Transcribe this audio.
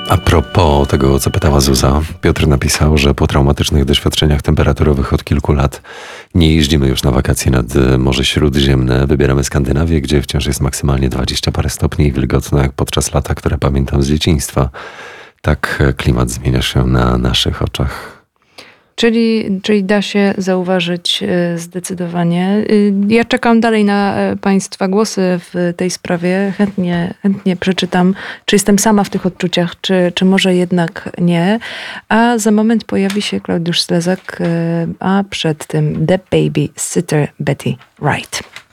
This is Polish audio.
A propos tego, co pytała Zuza, Piotr napisał, że po traumatycznych doświadczeniach temperaturowych od kilku lat nie jeździmy już na wakacje nad Morze Śródziemne. Wybieramy Skandynawię, gdzie wciąż jest maksymalnie 20 parę stopni i wilgotno jak podczas lata, które pamiętam z dzieciństwa. Tak klimat zmienia się na naszych oczach. Czyli da się zauważyć zdecydowanie. Ja czekam dalej na Państwa głosy w tej sprawie. Chętnie przeczytam, czy jestem sama w tych odczuciach, czy może jednak nie. A za moment pojawi się Klaudiusz Slezak, a przed tym The Babysitter Betty Wright.